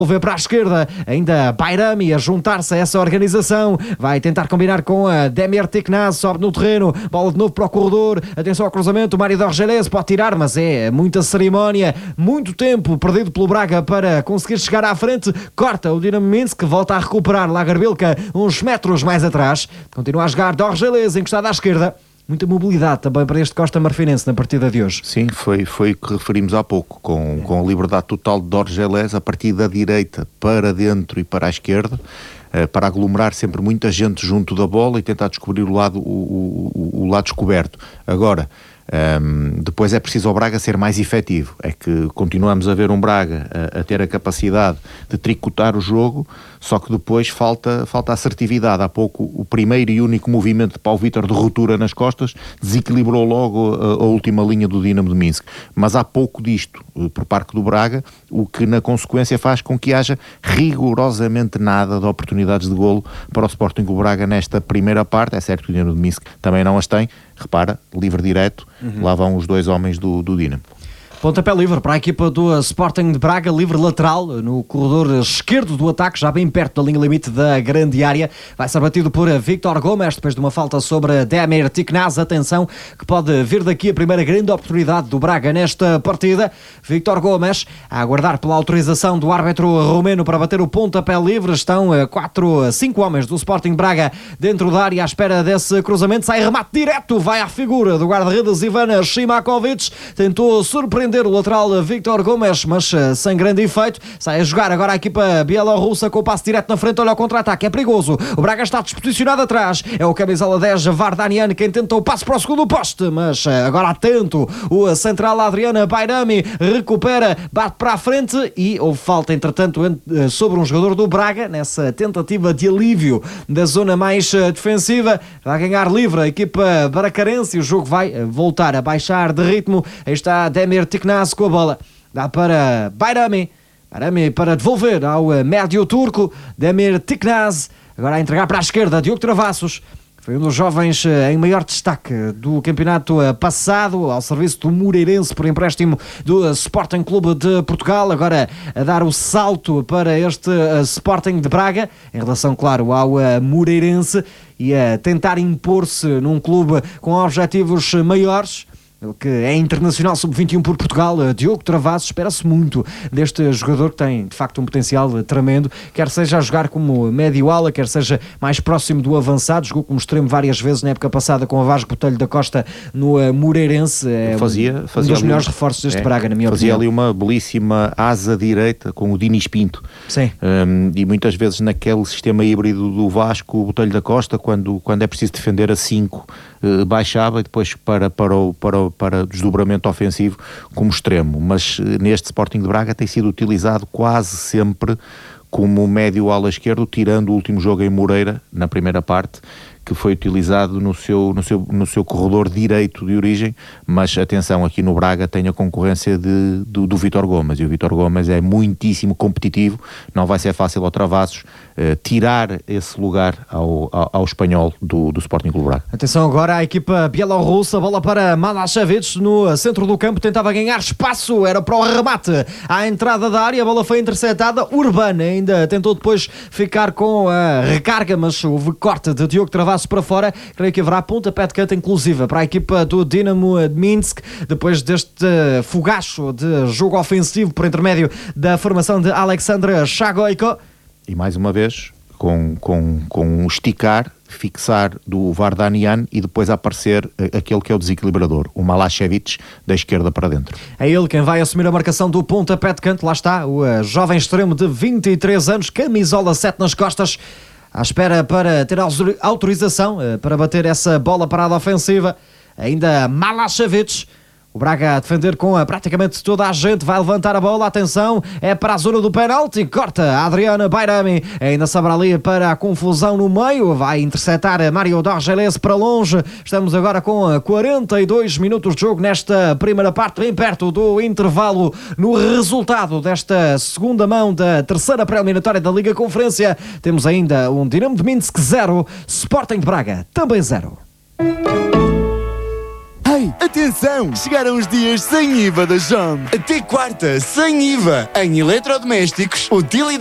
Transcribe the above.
Ver para a esquerda, ainda Bayrami a juntar-se a essa organização, vai tentar combinar com a Demir Tiknaz, sobe no terreno, bola de novo para o corredor, atenção ao cruzamento, o Mário Dorgelés pode tirar, mas é muita cerimónia, muito tempo perdido pelo Braga para conseguir chegar à frente, corta o Dinamo Minsk, volta a recuperar Lagerbilka uns metros mais atrás, continua a jogar Dorgelés encostado à esquerda. Muita mobilidade também para este Costa Marfinense na partida de hoje. Sim, foi o que referimos há pouco, com a liberdade total de Dorgelés a partir da direita para dentro e para a esquerda, para aglomerar sempre muita gente junto da bola e tentar descobrir o lado descoberto. Agora, depois é preciso ao Braga ser mais efetivo. É que continuamos a ver um Braga a ter a capacidade de tricotar o jogo, só que depois falta assertividade. Há pouco o primeiro e único movimento de Paulo Vítor de ruptura nas costas desequilibrou logo a última linha do Dinamo de Minsk, mas há pouco disto por parte do Braga, o que na consequência faz com que haja rigorosamente nada de oportunidades de golo para o Sporting do Braga nesta primeira parte. É certo que o Dinamo de Minsk também não as tem, repara, livre direto, lá vão os dois homens do Dinamo. Pontapé livre para a equipa do Sporting de Braga, livre lateral no corredor esquerdo do ataque, já bem perto da linha limite da grande área. Vai ser batido por Víctor Gomes, depois de uma falta sobre Demir Tiknaz. Atenção, que pode vir daqui a primeira grande oportunidade do Braga nesta partida. Víctor Gomes a aguardar pela autorização do árbitro romeno para bater o pontapé livre. Estão 5 homens do Sporting de Braga dentro da área à espera desse cruzamento. Sai remate direto, vai à figura do guarda-redes Ivan Shimakovic. Tentou surpreender o lateral Víctor Gomes, mas sem grande efeito. Sai a jogar agora a equipa bielorrussa com o passe direto na frente. Olha o contra-ataque, é perigoso. O Braga está disposicionado atrás. É o camisola 10 Vardanian quem tenta o passe para o segundo poste, mas agora atento o central Adriana Bayrami recupera, bate para a frente e houve falta entretanto sobre um jogador do Braga nessa tentativa de alívio da zona mais defensiva. Vai ganhar livre a equipa bracarense e o jogo vai voltar a baixar de ritmo. Aí está Demir Tiknaz com a bola, dá para Bayrami para devolver ao médio turco. Demir Tiknaz agora a entregar para a esquerda, Diogo Travassos, foi um dos jovens em maior destaque do campeonato passado, ao serviço do Moreirense por empréstimo do Sporting Clube de Portugal, agora a dar o salto para este Sporting de Braga, em relação, claro, ao Moreirense, e a tentar impor-se num clube com objetivos maiores. O que é internacional sub-21 por Portugal, Diogo Travassos. Espera-se muito deste jogador que tem de facto um potencial tremendo, quer seja a jogar como médio-ala, quer seja mais próximo do avançado. Jogou como extremo várias vezes na época passada com a Vasco Botelho da Costa no Moreirense. É um dos melhores reforços deste Braga, na minha opinião. Fazia ali uma belíssima asa direita com o Dinis Pinto. Sim. E muitas vezes naquele sistema híbrido do Vasco, o Botelho da Costa, quando é preciso defender a 5, baixava e depois para desdobramento ofensivo como extremo, mas neste Sporting de Braga tem sido utilizado quase sempre como médio ala esquerdo, tirando o último jogo em Moreira, na primeira parte, que foi utilizado no seu corredor direito de origem, mas atenção, aqui no Braga tem a concorrência do Vítor Gomes, e o Vítor Gomes é muitíssimo competitivo, não vai ser fácil ao Travassos tirar esse lugar ao espanhol do Sporting Clube Braga. Atenção agora à equipa bielorrussa, bola para Malashevich no centro do campo, tentava ganhar espaço, era para o remate à entrada da área, a bola foi interceptada. Urban ainda tentou depois ficar com a recarga, mas houve corte de Diogo Travassos para fora. Creio que haverá pontapé de canto inclusive para a equipa do Dinamo de Minsk, depois deste fogacho de jogo ofensivo por intermédio da formação de Alexandre Shagoyko. E mais uma vez, com um esticar, fixar do Vardanian e depois aparecer aquele que é o desequilibrador, o Malashevich, da esquerda para dentro. É ele quem vai assumir a marcação do pontapé de canto. Lá está o jovem extremo de 23 anos, camisola 7 nas costas, à espera para ter autorização para bater essa bola parada ofensiva. Ainda Malashevich. O Braga a defender com praticamente toda a gente, vai levantar a bola, atenção, é para a zona do penalti, corta a Adriana Bayrami, ainda sobra ali para a confusão no meio, vai interceptar Mário Dorgelés para longe. Estamos agora com 42 minutos de jogo nesta primeira parte, bem perto do intervalo no resultado desta segunda mão da terceira pré-eliminatória da Liga Conferência. Temos ainda um Dinamo de Minsk 0, Sporting de Braga também 0. Ei, atenção! Chegaram os dias sem IVA da JOM. Até quarta, sem IVA, em eletrodomésticos, utilidades